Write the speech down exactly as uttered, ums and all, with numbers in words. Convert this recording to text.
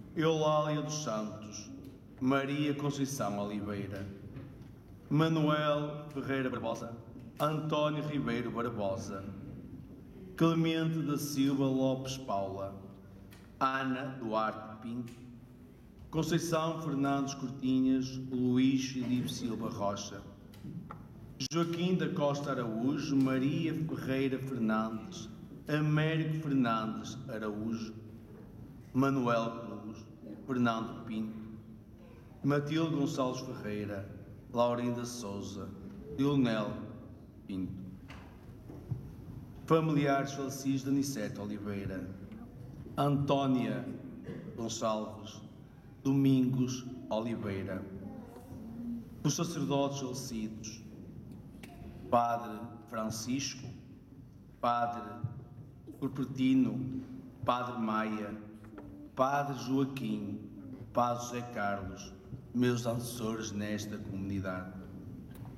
Eulália dos Santos, Maria Conceição Oliveira, Manuel Ferreira Barbosa, António Ribeiro Barbosa, Clemente da Silva Lopes Paula, Ana Duarte Pinto, Conceição Fernandes Cortinhas, Luís Filipe Silva Rocha, Joaquim da Costa Araújo, Maria Ferreira Fernandes, Américo Fernandes Araújo, Manuel Cruz, Fernando Pinto, Matilde Gonçalves Ferreira, Laurinda Souza, Leonel Pinto. Familiares falecidos de Anicete Oliveira, Antónia Gonçalves, Domingos Oliveira. Os sacerdotes falecidos, Padre Francisco, Padre Perpetino, Padre Maia, Padre Joaquim, Padre José Carlos, meus antecessores nesta comunidade.